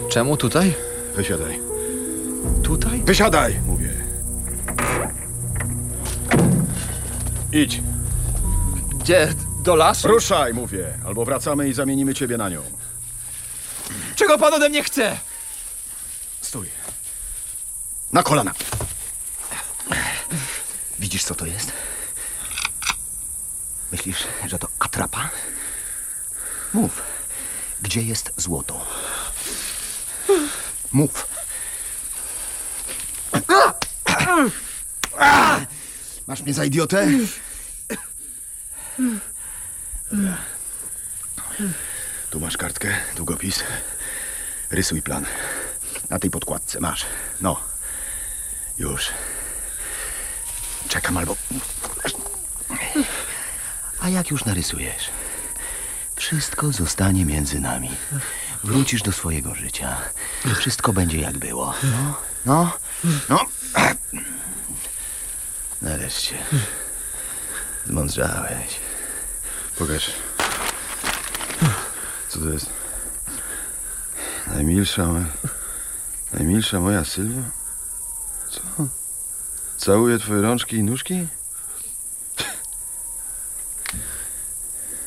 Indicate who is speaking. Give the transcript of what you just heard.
Speaker 1: Czemu tutaj?
Speaker 2: Wysiadaj.
Speaker 1: Tutaj?
Speaker 2: Wysiadaj, mówię. Idź.
Speaker 1: Gdzie? Do lasu?
Speaker 2: Ruszaj, mówię. Albo wracamy i zamienimy ciebie na nią.
Speaker 1: Czego pan ode mnie chce?
Speaker 2: Stój. Na kolana.
Speaker 3: Widzisz, co to jest? Myślisz, że to atrapa? Mów. Gdzie jest złoto? Mów. Masz mnie za idiotę? Dobra. Tu masz kartkę, długopis. Rysuj plan. Na tej podkładce masz. No. Już. Czekam albo... A jak już narysujesz, wszystko zostanie między nami. Wrócisz do swojego życia. Wszystko będzie jak było. No. Nareszcie. Zmądrzałeś.
Speaker 2: Pokaż. Co to jest? Najmilsza moja Sylwia? Co? Całuję twoje rączki i nóżki?